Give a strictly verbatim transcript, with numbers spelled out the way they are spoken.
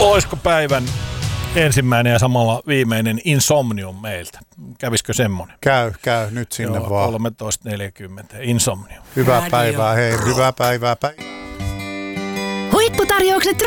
Olisiko päivän ensimmäinen ja samalla viimeinen Insomnium meiltä? Kävisikö semmoinen? Käy, käy. Nyt sinne Joo, vaan. kolmetoista neljäkymmentä Insomnium. Hyvää päivää, hei. Hyvää päivää. päivää. Huipputarjoukset